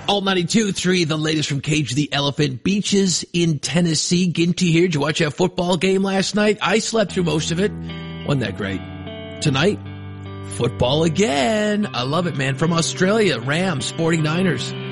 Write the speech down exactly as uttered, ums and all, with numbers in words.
Alt ninety-two point three, the latest from Cage the Elephant. Beaches in Tennessee. Ginty here. Did you watch that football game last night? I slept through most of it. Wasn't that great? Tonight, football again. I love it, man. From Australia, Rams, forty-niners.